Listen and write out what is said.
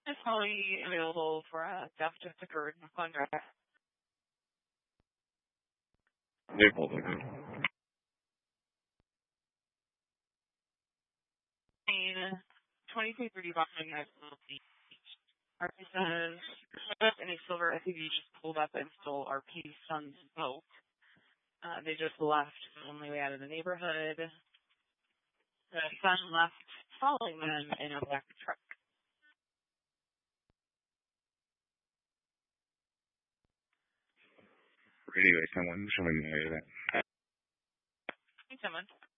is Holly available for a death just occurred in contract. Naples. 2230 Boston National Beach. RP says, in a silver SUV just pulled up and stole RP son's boat. They just left on the way out of the neighborhood. The son left following them in a black truck. Radio, someone showing me that. Hey, someone.